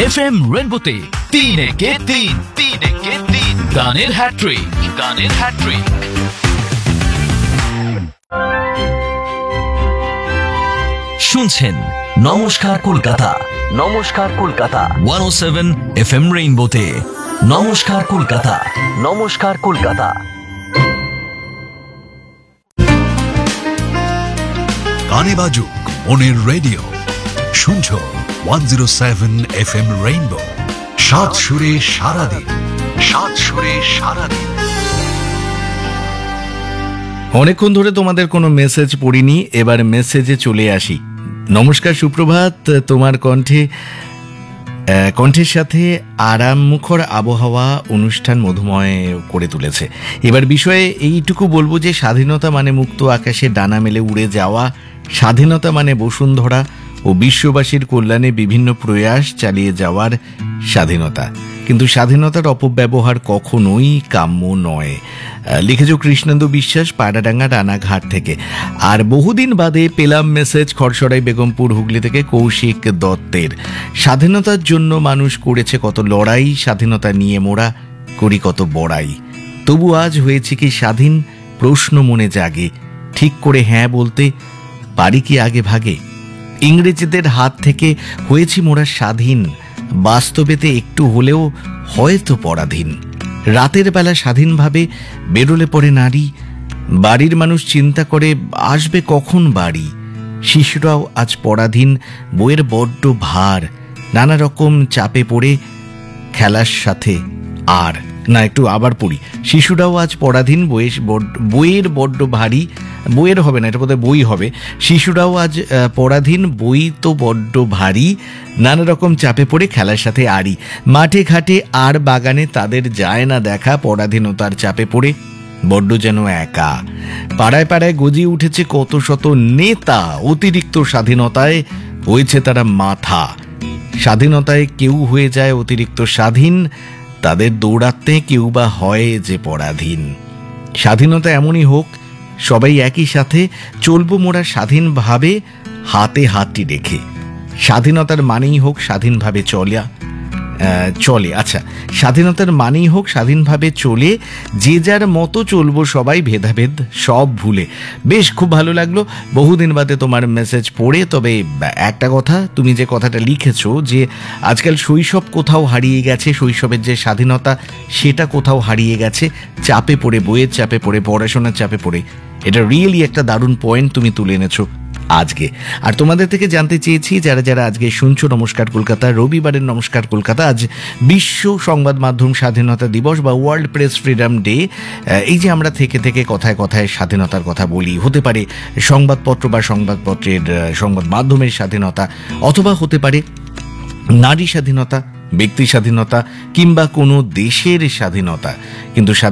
FM রেইনবোতে 3 গানের hat trick. শুনছেন নমস্কার কলকাতা 107 FM রেইনবোতে। নমস্কার কলকাতা। গানে বাজুক মনের রেডিও, শুনছো 107 FM রেইনবো। সাত সুরে সারাদিন। অনেকক্ষণ ধরে তোমাদের কোনো মেসেজ পড়িনি, এবার মেসেজে চলে আসি। নমস্কার, সুপ্রভাত। তোমার কণ্ঠের সাথে আরামমুখর আবহাওয়া অনুষ্ঠান মধুময় করে তুলেছে। এবার বিষয়ে এইটুকু বলবো যে স্বাধীনতা মানে মুক্ত আকাশে ডানা মেলে উড়ে যাওয়া, স্বাধীনতা মানে বসুন্ধরা ও বিশ্ববাসীর কল্যাণে বিভিন্ন প্রয়াস চালিয়ে যাওয়ার স্বাধীনতা। কিন্তু স্বাধীনতার অপব্যবহার কখনোই কাম্য নয়। লিখেছ কৃষ্ণেন্দু বিশ্বাস, পায়রাডাঙ্গা রানাঘাট থেকে। আর বহুদিন বাদে পেলাম মেসেজ খড়সরাই বেগমপুর হুগলি থেকে কৌশিক দত্তের। স্বাধীনতার জন্য মানুষ করেছে কত লড়াই, স্বাধীনতা নিয়ে মোরা করি কত বড়াই। তবু আজ হয়েছে কি স্বাধীন, প্রশ্ন মনে জাগে। ঠিক করে হ্যাঁ বলতে পারি কি আগে ভাগে? ইংরেজদের হাত থেকে হয়েছি মোরা স্বাধীন, বাস্তবেতে একটু হলেও হয়তো পরাধীন। রাতের বেলা স্বাধীনভাবে বেরোলে পড়ে নারী, বাড়ির মানুষ চিন্তা করে আসবে কখন বাড়ি। শিশুরাও আজ পরাধীন, বইয়ের বড্ড ভার, নানা রকম চাপে পড়ে খেলার সাথে। আর না, একটু আবার পড়ি। শিশুরাও আজ পরাধীন, বইয়ের বড্ড ভারী, বইয়ের হবে না, এটা বোধহয় বই হবে। শিশুরাও আজ পরাধীন, বই তো বড্ড ভারী, নানা রকম চাপে পড়ে খেলার সাথে আড়ি। মাঠে ঘাটে আর বাগানে তাদের যায় না দেখা, পরাধীনতার চাপে পড়ে বড্ড যেন একা। পাড়ায় পাড়ায় গজিয়ে উঠেছে কত শত নেতা, অতিরিক্ত স্বাধীনতায় হয়েছে তারা মাথা। স্বাধীনতায় কেউ হয়ে যায় অতিরিক্ত স্বাধীন, তাদের দৌড়াতে কেউ বা হয় যে পরাধীন। স্বাধীনতা এমনই হোক, সবাই একই সাথে চলবো মোরা স্বাধীনভাবে, হাতে হাতটি রেখে। স্বাধীনতার মানেই হোক স্বাধীনভাবে চলে। আচ্ছা, স্বাধীনতার মানেই হোক স্বাধীনভাবে চলে, যে যার মতো চলবো সবাই, ভেদাভেদ সব ভুলে। বেশ, খুব ভালো লাগলো বহুদিন বাদে তোমার মেসেজ পড়ে। তবে একটা কথা, তুমি যে কথাটা লিখেছো যে আজকাল শৈশব কোথাও হারিয়ে গেছে, শৈশবের যে স্বাধীনতা সেটা কোথাও হারিয়ে গেছে, চাপে পড়ে, বইয়ের চাপে পড়ে, পড়াশোনার চাপে পড়ে। এটা রিয়েলি একটা দারুণ পয়েন্ট তুমি তুলে এনেছো আজকে। আর তোমাদের থেকে জানতে চেয়েছি, যারা যারা আজকে শুনছো নমস্কার কলকাতা, রবিবারের নমস্কার কলকাতা, আজ বিশ্ব সংবাদ মাধ্যম স্বাধীনতা দিবস বা ওয়ার্ল্ড প্রেস ফ্রিডম ডে। এই যে আমরা থেকে থেকে কথায় কথায় স্বাধীনতার কথা বলি, হতে পারে সংবাদপত্র বা সংবাদপত্রের সংবাদ মাধ্যমের স্বাধীনতা, অথবা হতে পারে নারী স্বাধীনতা, ব্যক্তি স্বাধীনতা, কিংবা কোনো দেশের স্বাধীনতা। কিন্তু